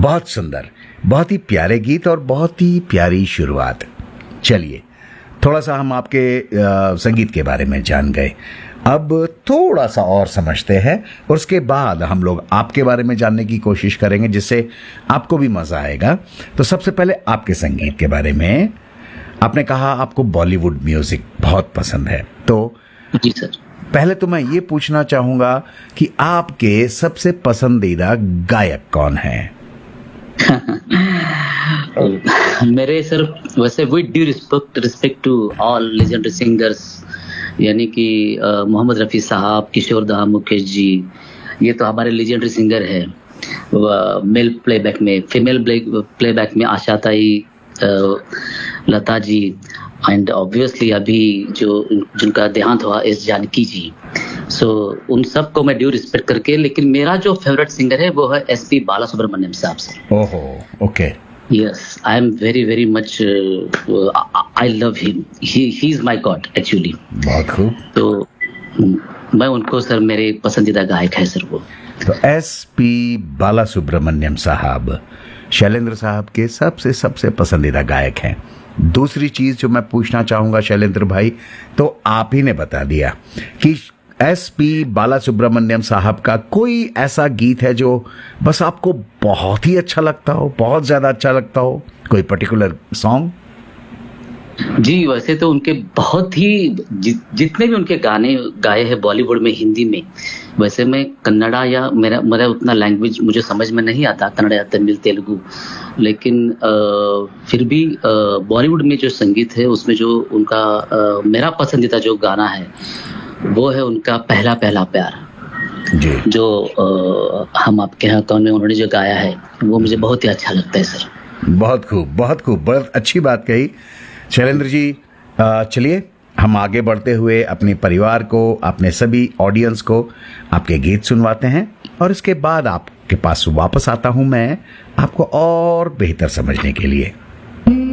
बहुत सुंदर, बहुत ही प्यारे गीत और बहुत ही प्यारी शुरुआत। चलिए, थोड़ा सा हम आपके संगीत के बारे में जान गए, अब थोड़ा सा और समझते हैं और उसके बाद हम लोग आपके बारे में जानने की कोशिश करेंगे, जिससे आपको भी मजा आएगा। तो सबसे पहले आपके संगीत के बारे में। आपने कहा आपको बॉलीवुड म्यूजिक बहुत पसंद है, तो जी सर। पहले तो मैं ये पूछना चाहूंगा कि आपके सबसे पसंदीदा गायक कौन है? मेरे सर, वैसे with due respect to all legendary singers, यानी कि मोहम्मद रफ़ी साहब, किशोर दा मुकेश जी, ये तो हमारे लेजेंडरी सिंगर है। मेल प्लेबैक में, फीमेल प्लेबैक में आशा ताई, लता जी, एंड ऑब्वियसली अभी जिनका देहांत हुआ एस जानकी जी। सो उन सब को मैं ड्यू रिस्पेक्ट करके, लेकिन मेरा जो फेवरेट सिंगर है वो है एसपी बालासुब्रमण्यम साहब से। ओहो, okay. Yes, I am very very much, I love him, he is my God actually. बहुत खूब। तो मैं उनको सर, मेरे पसंदीदा गायक है सर वो। तो एसपी बालासुब्रमण्यम साहब शैलेंद्र साहब के सबसे पसंदीदा गायक हैं। दूसरी चीज जो मैं पूछना चाहूंगा शैलेंद्र भाई, तो आप ही ने बता दिया कि एसपी बालासुब्रमण्यम साहब का कोई ऐसा गीत है जो बस आपको बहुत ही अच्छा लगता हो, बहुत ज्यादा अच्छा लगता हो, कोई पर्टिकुलर सॉन्ग? जी, वैसे तो उनके बहुत ही जितने भी उनके गाने गाए हैं बॉलीवुड में, हिंदी में, वैसे मैं कन्नड़ा या मेरा उतना लैंग्वेज मुझे समझ में नहीं आता, कन्नड़ा या तमिल तेलुगु, लेकिन फिर भी बॉलीवुड में जो संगीत है उसमें जो उनका मेरा पसंदीदा जो गाना है वो है उनका पहला पहला प्यार जी। जो हम आपके यहाँ कौन में उन्होंने जो गाया है वो मुझे बहुत ही अच्छा लगता है सर। बहुत खूब, बहुत खूब, बहुत अच्छी बात कही शैलेंद्र जी। चलिए हम आगे बढ़ते हुए अपने परिवार को, अपने सभी ऑडियंस को आपके गीत सुनवाते हैं और इसके बाद आपके पास वापस आता हूं मैं आपको और बेहतर समझने के लिए।